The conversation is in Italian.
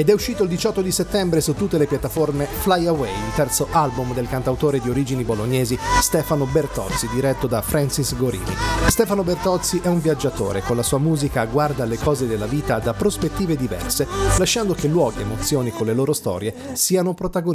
ed è uscito il 18 di settembre su tutte le piattaforme Fly Away, il terzo album del cantautore di origini bolognesi Stefano Bertozzi, diretto da Francis Gorini. Stefano Bertozzi è un viaggiatore, con la sua musica guarda alle cose della vita da prospettive diverse, lasciando che luoghi e emozioni con le loro storie siano protagonisti.